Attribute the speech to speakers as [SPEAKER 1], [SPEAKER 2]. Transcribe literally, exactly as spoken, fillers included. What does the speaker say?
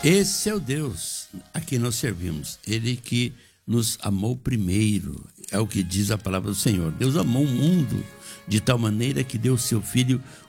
[SPEAKER 1] Esse é o Deus a quem nós servimos. Ele que nos amou primeiro. É o que diz a palavra do Senhor. Deus amou o mundo de tal maneira que deu o seu Filho